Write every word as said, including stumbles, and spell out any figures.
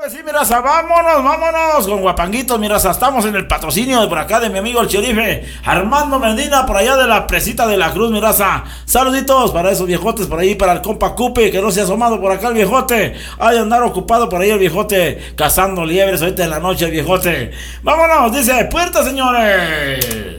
Que sí, mi raza, vámonos, vámonos con Guapanguitos, mi raza. Estamos en el patrocinio de por acá de mi amigo el Cherife Armando Medina, por allá de la Presita de la Cruz, mi raza. Saluditos para esos viejotes por ahí, para el compa Cupe, que no se ha asomado por acá el viejote. Hay de andar ocupado por ahí el viejote, cazando liebres ahorita en la noche el viejote. Vámonos, dice, puerta, señores.